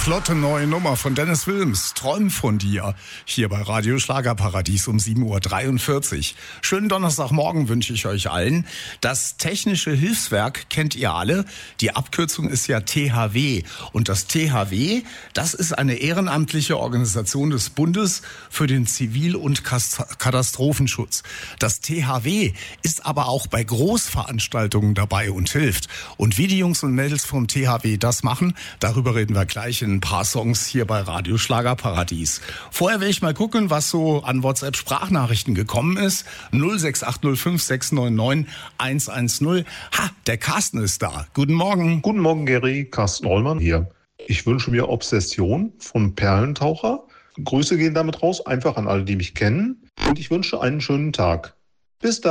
flotte neue Nummer von Dennis Wilms, Träum von dir, hier bei Radio Schlagerparadies um 7.43 Uhr. Schönen Donnerstagmorgen wünsche ich euch allen. Das Technische Hilfswerk kennt ihr alle. Die Abkürzung ist ja THW. Und das THW, das ist eine ehrenamtliche Organisation des Bundes für den Zivil- und Katastrophenschutz. Das THW ist aber auch bei Großveranstaltungen dabei und hilft. Und wie die Jungs und Mädels vom THW das machen, darüber reden wir gleich in ein paar Songs hier bei Radio Schlagerparadies. Vorher will ich mal gucken, was so an WhatsApp-Sprachnachrichten gekommen ist. 06805 699 110. Ha, der Carsten ist da. Guten Morgen. Guten Morgen, Gary. Carsten Ollmann hier. Ich wünsche mir Obsession von Perlentaucher. Grüße gehen damit raus, einfach an alle, die mich kennen. Und ich wünsche einen schönen Tag. Bis dann.